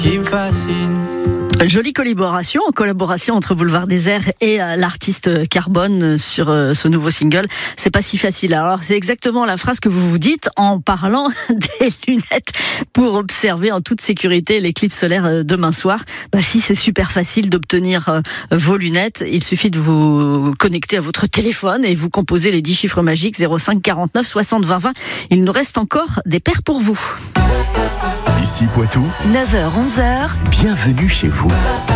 qui me fascine. Jolie collaboration entre Boulevard Désert et l'artiste Carbone sur ce nouveau single. C'est pas si facile. Alors, c'est exactement la phrase que vous vous dites en parlant des lunettes pour observer en toute sécurité l'éclipse solaire demain soir. Bah si, c'est super facile d'obtenir vos lunettes. Il suffit de vous connecter à votre téléphone et vous composez les 10 chiffres magiques 05 49 60 20 20. Il nous reste encore des paires pour vous. Ici Poitou, 9h-11h, bienvenue chez vous.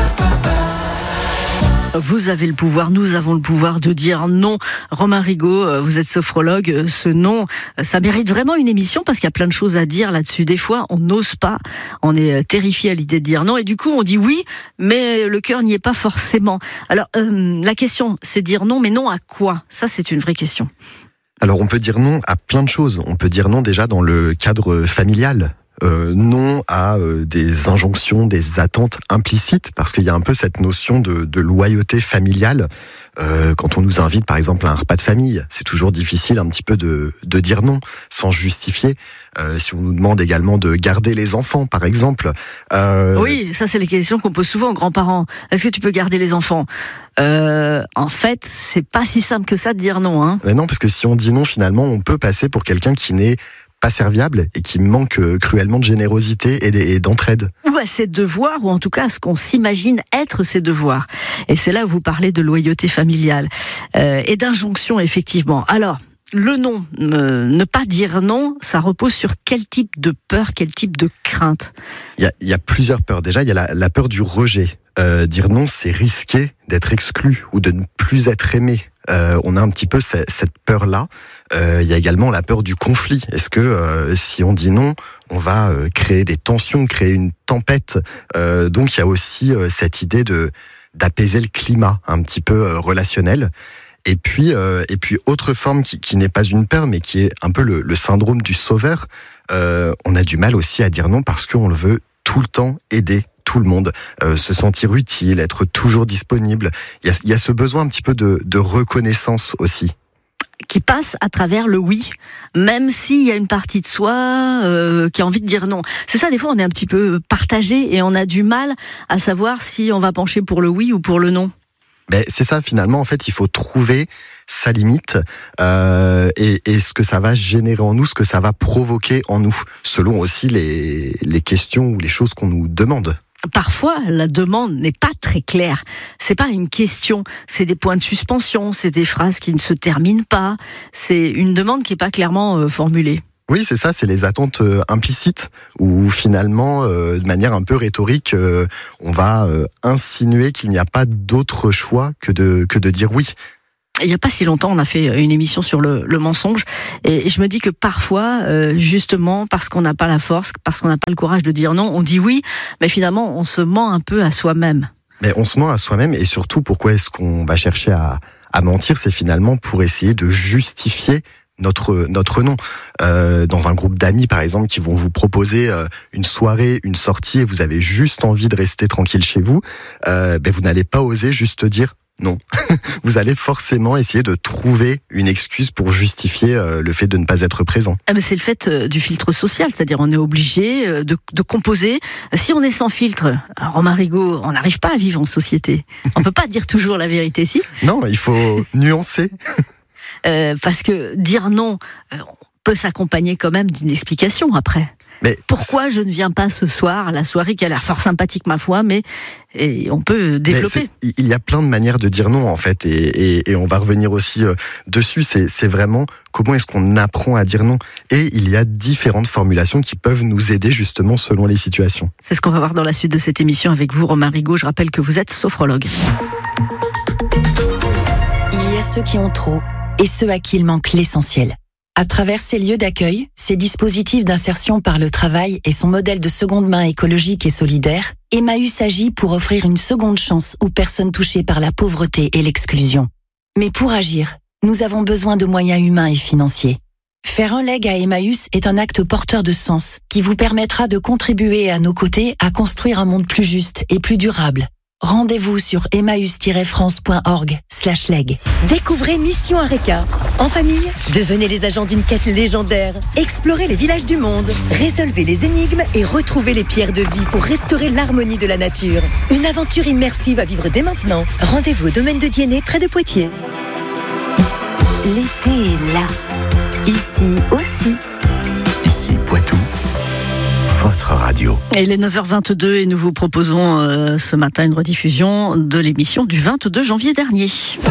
Vous avez le pouvoir, nous avons le pouvoir de dire non. Romain Rigaud, vous êtes sophrologue, ce non, ça mérite vraiment une émission parce qu'il y a plein de choses à dire là-dessus. Des fois, on n'ose pas, on est terrifié à l'idée de dire non et du coup, on dit oui, mais le cœur n'y est pas forcément. Alors, la question, c'est dire non, mais non à quoi ? Ça, c'est une vraie question. Alors, on peut dire non à plein de choses. On peut dire non déjà dans le cadre familial. Non à des injonctions, des attentes implicites, parce qu'il y a un peu cette notion de loyauté familiale. Quand on nous invite par exemple à un repas de famille, c'est toujours difficile un petit peu de dire non sans justifier. Si on nous demande également de garder les enfants par exemple. Oui, ça c'est les questions qu'on pose souvent aux grands-parents. Est-ce que tu peux garder les enfants ? En fait, c'est pas si simple que ça de dire non. Hein. Mais non, parce que si on dit non, finalement, on peut passer pour quelqu'un qui n'est pas serviable et qui manque cruellement de générosité et d'entraide. Ou à ses devoirs, ou en tout cas à ce qu'on s'imagine être ses devoirs. Et c'est là où vous parlez de loyauté familiale et d'injonction, effectivement. Alors, le non, ne pas dire non, ça repose sur quel type de peur, quel type de crainte ? Il y a plusieurs peurs. Déjà, il y a la peur du rejet. Dire non, c'est risquer d'être exclu ou de ne plus être aimé. On a un petit peu cette peur-là. Il y a également la peur du conflit. Est-ce que si on dit non, on va créer des tensions, créer une tempête ? Donc il y a aussi cette idée d'apaiser le climat un petit peu relationnel. Et puis autre forme qui n'est pas une peur, mais qui est un peu le syndrome du sauveur. On a du mal aussi à dire non parce qu'on le veut tout le temps aider tout le monde, se sentir utile, être toujours disponible. Il y a ce besoin un petit peu de reconnaissance aussi. Qui passe à travers le oui, même s'il y a une partie de soi qui a envie de dire non. C'est ça, des fois on est un petit peu partagé et on a du mal à savoir si on va pencher pour le oui ou pour le non. Mais c'est ça, finalement, en fait, il faut trouver sa limite et ce que ça va générer en nous, ce que ça va provoquer en nous, selon aussi les questions ou les choses qu'on nous demande. Parfois, la demande n'est pas très claire. C'est pas une question, c'est des points de suspension, c'est des phrases qui ne se terminent pas. C'est une demande qui n'est pas clairement formulée. Oui, c'est ça, c'est les attentes implicites, où finalement, de manière un peu rhétorique, on va insinuer qu'il n'y a pas d'autre choix que de dire oui. Il n'y a pas si longtemps, on a fait une émission sur le mensonge et je me dis que parfois, justement, parce qu'on n'a pas la force, parce qu'on n'a pas le courage de dire non, on dit oui, mais finalement, on se ment un peu à soi-même. Mais on se ment à soi-même et surtout, pourquoi est-ce qu'on va chercher à mentir ? C'est finalement pour essayer de justifier notre non. Dans un groupe d'amis, par exemple, qui vont vous proposer une soirée, une sortie et vous avez juste envie de rester tranquille chez vous, vous n'allez pas oser juste dire non. Vous allez forcément essayer de trouver une excuse pour justifier le fait de ne pas être présent. Mais c'est le fait du filtre social, c'est-à-dire on est obligé de composer. Si on est sans filtre, Romain Rigaud, on n'arrive pas à vivre en société. On peut pas dire toujours la vérité, si ? Non, il faut nuancer. Parce que dire non peut s'accompagner quand même d'une explication après. Mais pourquoi je ne viens pas ce soir à la soirée qui a l'air fort sympathique ma foi, mais on peut développer. Il y a plein de manières de dire non en fait et on va revenir aussi dessus, c'est vraiment comment est-ce qu'on apprend à dire non, et il y a différentes formulations qui peuvent nous aider justement selon les situations. C'est ce qu'on va voir dans la suite de cette émission avec vous, Romain Rigaud. Je rappelle que vous êtes sophrologue. Il y a ceux qui ont trop et ceux à qui il manque l'essentiel. À travers ces lieux d'accueil, ces dispositifs d'insertion par le travail et son modèle de seconde main écologique et solidaire, Emmaüs agit pour offrir une seconde chance aux personnes touchées par la pauvreté et l'exclusion. Mais pour agir, nous avons besoin de moyens humains et financiers. Faire un leg à Emmaüs est un acte porteur de sens qui vous permettra de contribuer à nos côtés à construire un monde plus juste et plus durable. Rendez-vous sur emmaüs-france.org/don. /leg. Découvrez Mission Areka. En famille, devenez les agents d'une quête légendaire. Explorez les villages du monde, résolvez les énigmes et retrouvez les pierres de vie pour restaurer l'harmonie de la nature. Une aventure immersive à vivre dès maintenant. Rendez-vous au domaine de Diennet, près de Poitiers. L'été est là. Ici aussi. Ici Poitou, votre radio. Et il est 9h22 et nous vous proposons ce matin une rediffusion de l'émission du 22 janvier dernier.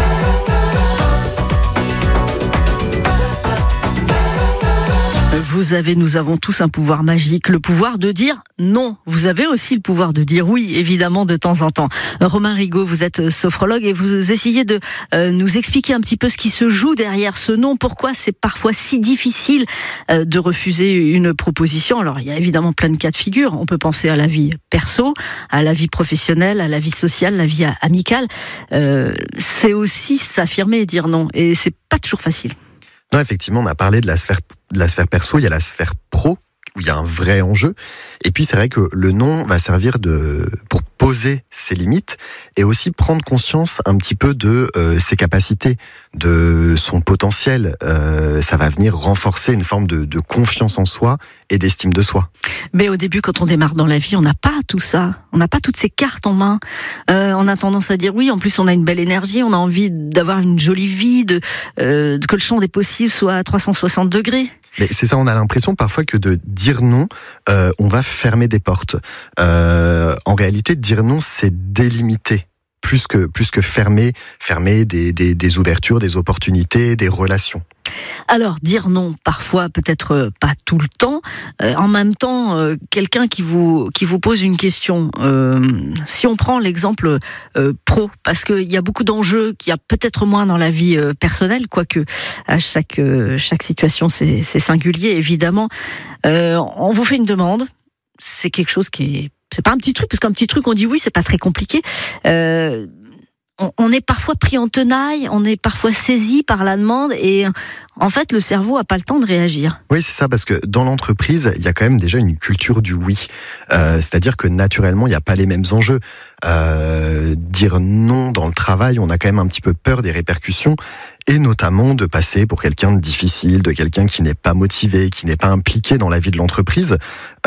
Nous avons tous un pouvoir magique, le pouvoir de dire non. Vous avez aussi le pouvoir de dire oui, évidemment, de temps en temps. Romain Rigaud, vous êtes sophrologue et vous essayez de nous expliquer un petit peu ce qui se joue derrière ce non. Pourquoi c'est parfois si difficile de refuser une proposition. Alors, il y a évidemment plein de cas de figure. On peut penser à la vie perso, à la vie professionnelle, à la vie sociale, la vie amicale. C'est aussi s'affirmer et dire non. Et c'est pas toujours facile. Non, effectivement, on a parlé de la sphère perso, il y a la sphère pro, où il y a un vrai enjeu. Et puis, c'est vrai que le non va servir pour poser ses limites et aussi prendre conscience un petit peu de ses capacités, de son potentiel. Ça va venir renforcer une forme de confiance en soi et d'estime de soi. Mais au début, quand on démarre dans la vie, on n'a pas tout ça. On n'a pas toutes ces cartes en main. On a tendance à dire oui. En plus, on a une belle énergie. On a envie d'avoir une jolie vie, que le champ des possibles soit à 360 degrés. Mais c'est ça, on a l'impression parfois que de dire non, on va fermer des portes. En réalité, dire non, c'est délimiter. Plus que fermer des ouvertures, des opportunités, des relations. Alors, dire non, parfois, peut-être pas tout le temps. En même temps, quelqu'un qui vous pose une question, si on prend l'exemple pro, parce qu'il y a beaucoup d'enjeux qu'il y a peut-être moins dans la vie personnelle, quoique à chaque situation, c'est singulier, évidemment. On vous fait une demande, c'est quelque chose c'est pas un petit truc, parce qu'un petit truc, on dit oui, c'est pas très compliqué. On est parfois pris en tenaille, on est parfois saisi par la demande et en fait le cerveau a pas le temps de réagir. Oui, c'est ça, parce que dans l'entreprise, il y a quand même déjà une culture du oui. C'est-à-dire que naturellement, il n'y a pas les mêmes enjeux. Dire non dans le travail, on a quand même un petit peu peur des répercussions et notamment de passer pour quelqu'un de difficile, de quelqu'un qui n'est pas motivé, qui n'est pas impliqué dans la vie de l'entreprise.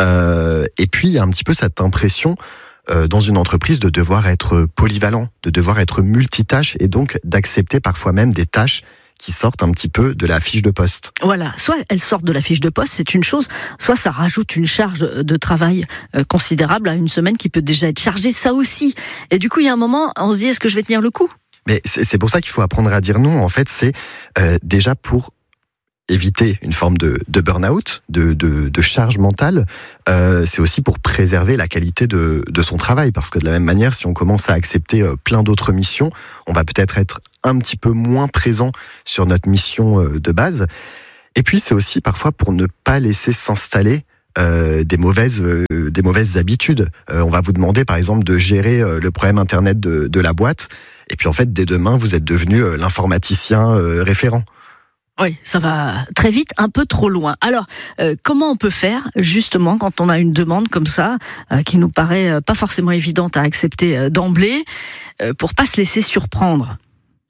Et puis, il y a un petit peu cette impression dans une entreprise de devoir être polyvalent, de devoir être multitâche et donc d'accepter parfois même des tâches qui sortent un petit peu de la fiche de poste. Voilà, soit elles sortent de la fiche de poste, c'est une chose, soit ça rajoute une charge de travail considérable à une semaine qui peut déjà être chargée, ça aussi. Et du coup, il y a un moment, on se dit, est-ce que je vais tenir le coup ? Mais c'est pour ça qu'il faut apprendre à dire non. En fait, c'est déjà pour éviter une forme de burn-out, de charge mentale. C'est aussi pour préserver la qualité de son travail, parce que de la même manière, si on commence à accepter plein d'autres missions, on va peut-être être un petit peu moins présent sur notre mission de base. Et puis, c'est aussi parfois pour ne pas laisser s'installer des mauvaises habitudes. On va vous demander, par exemple, de gérer le problème Internet de la boîte, et puis en fait, dès demain, vous êtes devenu l'informaticien référent. Oui, ça va très vite, un peu trop loin. Alors, comment on peut faire, justement, quand on a une demande comme ça, qui nous paraît pas forcément évidente à accepter d'emblée, pour pas se laisser surprendre ?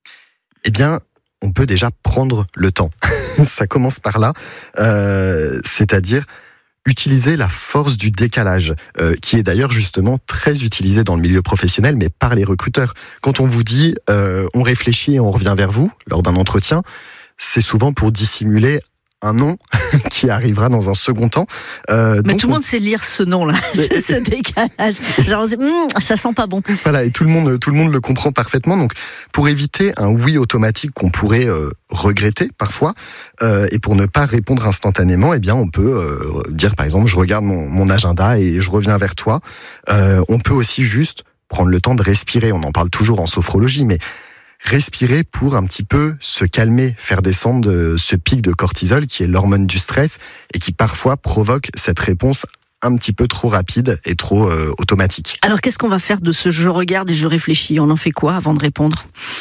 Eh bien, on peut déjà prendre le temps. Ça commence par là, c'est-à-dire utiliser la force du décalage, qui est d'ailleurs justement très utilisée dans le milieu professionnel, mais par les recruteurs. Quand on vous dit « on réfléchit et on revient vers vous » lors d'un entretien, c'est souvent pour dissimuler un non qui arrivera dans un second temps. Mais donc tout le monde sait lire ce nom-là, ce décalage. Genre, ça sent pas bon. Voilà, et tout le monde le comprend parfaitement. Donc, pour éviter un oui automatique qu'on pourrait regretter parfois, et pour ne pas répondre instantanément, eh bien, on peut dire, par exemple, je regarde mon agenda et je reviens vers toi. On peut aussi juste prendre le temps de respirer. On en parle toujours en sophrologie, mais respirer pour un petit peu se calmer, faire descendre ce pic de cortisol qui est l'hormone du stress et qui parfois provoque cette réponse un petit peu trop rapide et trop automatique. Alors qu'est-ce qu'on va faire de ce je regarde et je réfléchis ? On en fait quoi avant de répondre ?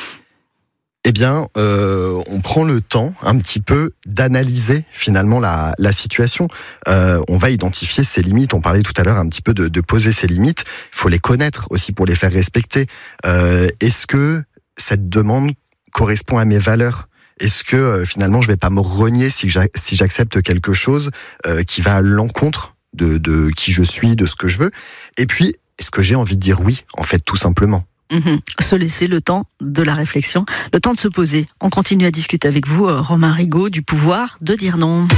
Eh bien, on prend le temps un petit peu d'analyser finalement la situation. On va identifier ses limites. On parlait tout à l'heure un petit peu de poser ses limites. Il faut les connaître aussi pour les faire respecter. Est-ce que cette demande correspond à mes valeurs? Est-ce que finalement je vais pas me renier si j'accepte quelque chose qui va à l'encontre de qui je suis, de ce que je veux? Et puis, est-ce que j'ai envie de dire oui, en fait, tout simplement? Se laisser le temps de la réflexion, le temps de se poser. On continue à discuter avec vous, Romain Rigaud, du pouvoir de dire non.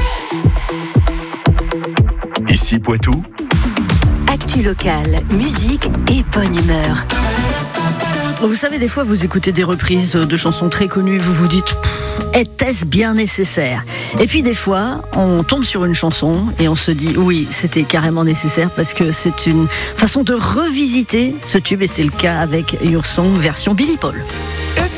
Ici Poitou. Actu locale, musique et bonne humeur. Vous savez, des fois, vous écoutez des reprises de chansons très connues, vous vous dites « Était-ce bien nécessaire ?» Et puis des fois, on tombe sur une chanson et on se dit « Oui, c'était carrément nécessaire parce que c'est une façon de revisiter ce tube » et c'est le cas avec Your Song version Billy Paul.